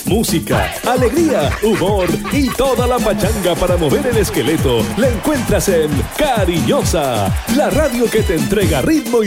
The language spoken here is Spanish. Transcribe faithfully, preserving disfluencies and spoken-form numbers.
Música, alegría, humor y toda la pachanga para mover el esqueleto la encuentras en Cariñosa, la radio que te entrega ritmo y